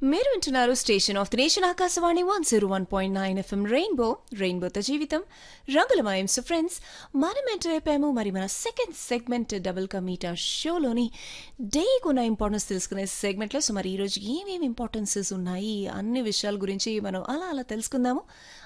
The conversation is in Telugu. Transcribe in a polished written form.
మీరు వింటున్నారు station of the nation Akashvani 101.9 FM రెయిన్బోతో జీవితం రంగులమయం. సో ఫ్రెండ్స్, మనం ఎంటర్ అయిపోయాము మరి మన సెకండ్ సెగ్మెంట్ డబుల్ కమీటా షోలోని డేకి ఉన్న ఇంపార్టెన్స్ తెలుసుకునే సెగ్మెంట్లో. సో మరి ఈరోజు ఏమేమి ఇంపార్టెన్సెస్ ఉన్నాయి అన్ని విషయాల గురించి మనం అలా అలా తెలుసుకుందాము.